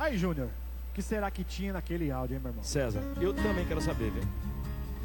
Aí, Júnior, o que será que tinha naquele áudio, hein, meu irmão? César, eu também quero saber, viu?